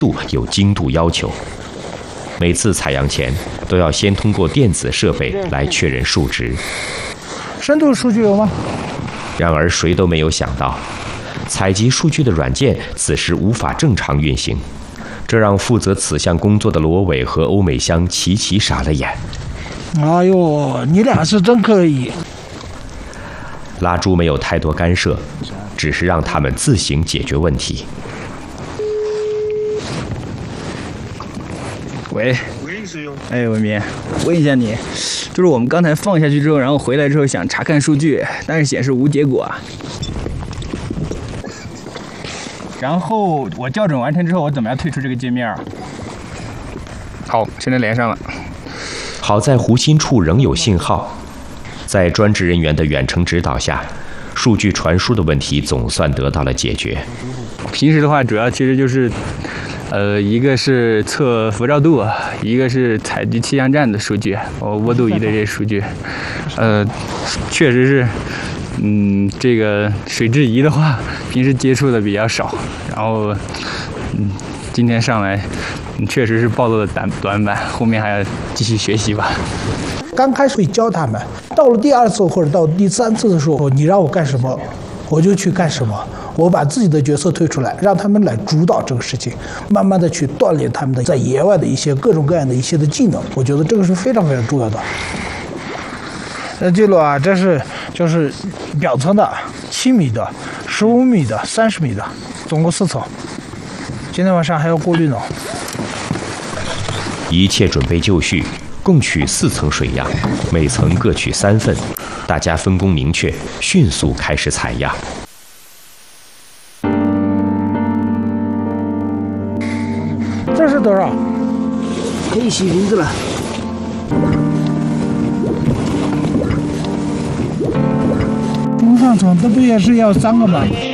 度有精度要求。每次采样前都要先通过电子设备来确认数值。 深度数据有吗？ 然而谁都没有想到，采集数据的软件此时无法正常运行，这让负责此项工作的罗伟和欧美香齐齐傻了眼。 哎呦，你俩是真可以！ 拉猪没有太多干涉，只是让他们自行解决问题。 喂，哎，文明，问一下你，就是我们刚才放下去之后，然后回来之后想查看数据，但是显示无结果啊。然后我校准完成之后，我怎么样退出这个界面啊？好，现在连上了。 好在湖心处仍有信号，在专职人员的远程指导下，数据传输的问题总算得到了解决。 平时的话，主要其实就是。一个是测辐照度，一个是采集气象站的数据，温度仪的这些数据。确实是，这个水质仪的话，平时接触的比较少，然后，今天上来，确实是暴露了短板，后面还要继续学习吧。 刚开始会教他们，到了第2次或者到第3次的时候，你让我干什么，我就去干什么。我把自己的角色推出来，让他们来主导这个事情，慢慢的去锻炼他们的在野外的一些各种各样的一些的技能。我觉得这个是非常非常重要的。记录啊，这是就是表层的、7米的、15米的、30米的，总共4层。今天晚上还要过滤呢。 一切准备就绪，共取4层水样，每层各取3份，大家分工明确，迅速开始采样。 这是多少？ 可以洗瓶子了。 中上层这不也是要3个吗？